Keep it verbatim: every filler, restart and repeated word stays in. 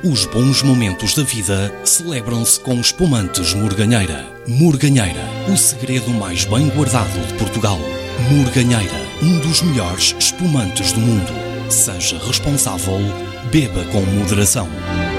Os bons momentos da vida celebram-se com espumantes Morganheira. Morganheira, o segredo mais bem guardado de Portugal. Morganheira, um dos melhores espumantes do mundo. Seja responsável, beba com moderação.